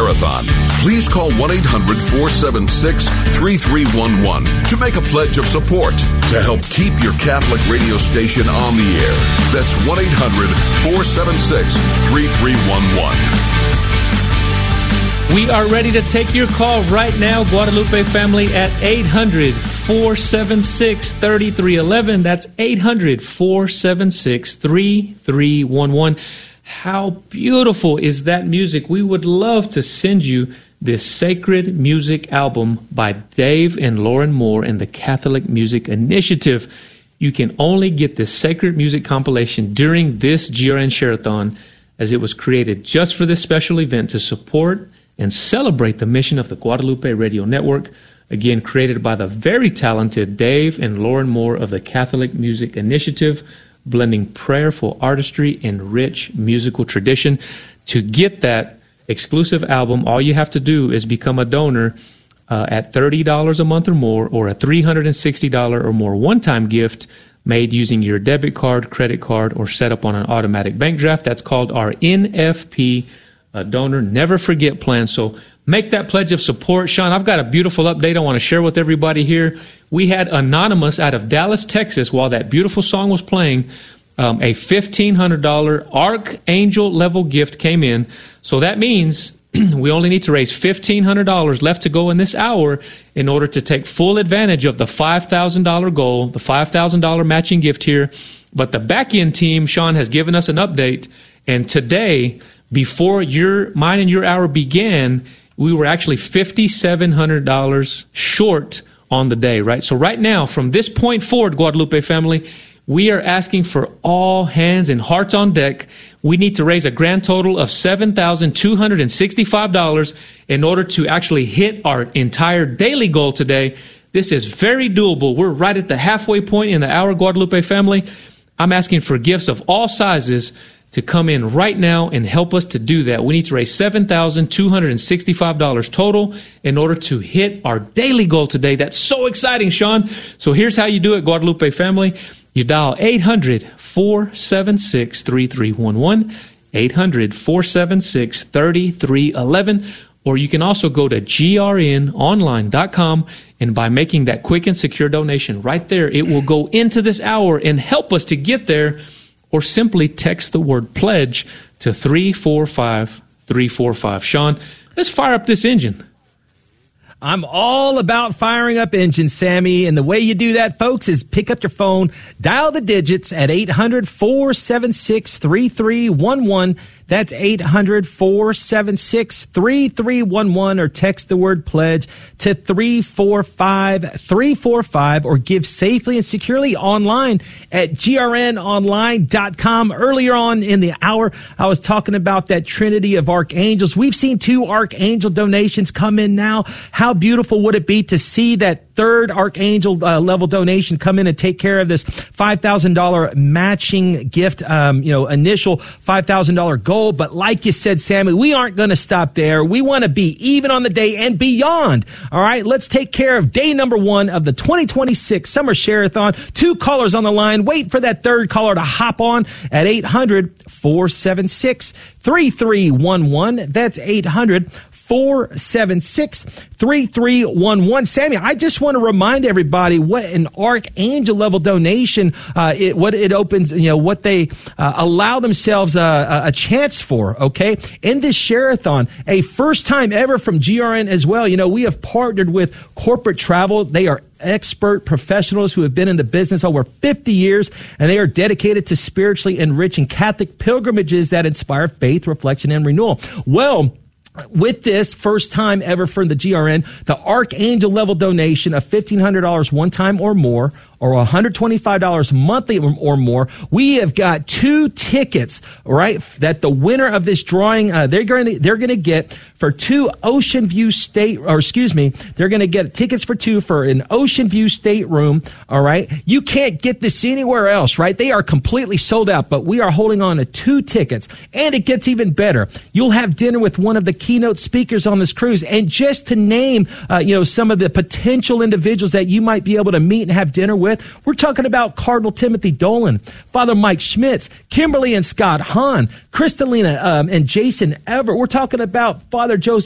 Share-a-thon. Please call 1-800-476-3311 to make a pledge of support to help keep your Catholic radio station on the air. That's 1-800-476-3311. We are ready to take your call right now, Guadalupe family, at 800-476-3311. That's 800-476-3311. How beautiful is that music? We would love to send you this sacred music album by Dave and Lauren Moore and the Catholic Music Initiative. You can only get this sacred music compilation during this GRN Share-a-thon, as it was created just for this special event to support and celebrate the mission of the Guadalupe Radio Network, again created by the very talented Dave and Lauren Moore of the Catholic Music Initiative, blending prayerful artistry and rich musical tradition. To get that exclusive album, all you have to do is become a donor at $30 a month or more, or a $360 or more one-time gift made using your debit card, credit card, or set up on an automatic bank draft. That's called our NFP donor Never Forget plan. So make that pledge of support. Sean, I've got a beautiful update I want to share with everybody here. We had Anonymous out of Dallas, Texas, while that beautiful song was playing, a $1,500 Archangel level gift came in. So that means we only need to raise $1,500 left to go in this hour in order to take full advantage of the $5,000 goal, the $5,000 matching gift here. But the back-end team, Sean, has given us an update. And today, before mine and your hour began, we were actually $5,700 short on the day, right? So right now, from this point forward, Guadalupe family, we are asking for all hands and hearts on deck. We need to raise a grand total of $7,265 in order to actually hit our entire daily goal today. This is very doable. We're right at the halfway point in the hour, Guadalupe family. I'm asking for gifts of all sizes to come in right now and help us to do that. We need to raise $7,265 total in order to hit our daily goal today. That's so exciting, Sean. So here's how you do it, Guadalupe family. You dial 800-476-3311, 800-476-3311, or you can also go to grnonline.com, and by making that quick and secure donation right there, it will go into this hour and help us to get there. Or simply text the word pledge to 345-345. Sean, let's fire up this engine. I'm all about firing up engines, Sammy. And the way you do that, folks, is pick up your phone, dial the digits at 800-476-3311. That's 800-476-3311, or text the word pledge to 345-345, or give safely and securely online at grnonline.com. Earlier on in the hour, I was talking about that trinity of archangels. We've seen 2 archangel donations come in now. How beautiful would it be to see that third archangel level donation come in and take care of this $5,000 matching gift, initial $5,000 goal. But like you said, Sammy, we aren't going to stop there. We want to be even on the day and beyond. All right, let's take care of day number 1 of the 2026 Summer Share-a-thon. 2 callers on the line. Wait for that third caller to hop on at 800-476-3311. That's 800-476-3311. Sammy, I just want to remind everybody what an archangel level donation, what it opens, what they allow themselves a chance for, okay? In this Share-a-thon, a first time ever from GRN as well. We have partnered with Corporate Travel. They are expert professionals who have been in the business over 50 years, and they are dedicated to spiritually enriching Catholic pilgrimages that inspire faith, reflection, and renewal. Well, with this first time ever from the GRN, the Archangel level donation of $1,500 one time or more, or $125 monthly or more, we have got 2 tickets, right, that the winner of this drawing, they're going to get for 2 Ocean View they're going to get tickets for 2 for an Ocean View stateroom, all right? You can't get this anywhere else, right? They are completely sold out, but we are holding on to 2 tickets, and it gets even better. You'll have dinner with one of the keynote speakers on this cruise, and just to name, some of the potential individuals that you might be able to meet and have dinner with, we're talking about Cardinal Timothy Dolan, Father Mike Schmitz, Kimberly and Scott Hahn, Kristalina and Jason Everett. We're talking about Father Joseph